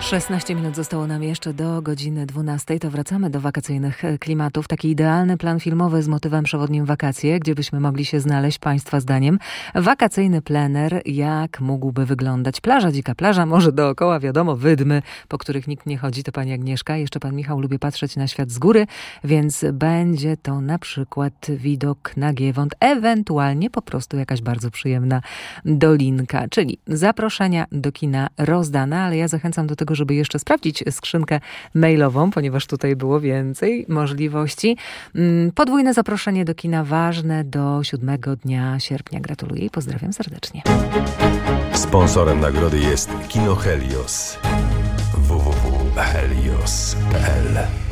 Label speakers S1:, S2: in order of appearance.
S1: 16 minut zostało nam jeszcze do godziny 12. To wracamy do wakacyjnych klimatów. Taki idealny plan filmowy z motywem przewodnim wakacje, gdzie byśmy mogli się znaleźć Państwa zdaniem. Wakacyjny plener, jak mógłby wyglądać? Plaża, dzika plaża, może dookoła, wiadomo, wydmy, po których nikt nie chodzi, to pani Agnieszka. Jeszcze pan Michał lubi patrzeć na świat z góry, więc będzie to na przykład widok na Giewont, ewentualnie po prostu jakaś bardzo przyjemna dolinka. Czyli zaproszenia do kina rozdane, ale ja zachęcam do tego, żeby jeszcze sprawdzić skrzynkę mailową, ponieważ tutaj było więcej możliwości. Podwójne zaproszenie do kina ważne do 7 dnia sierpnia. Gratuluję i pozdrawiam serdecznie.
S2: Sponsorem nagrody jest Kino Helios. www.helios.pl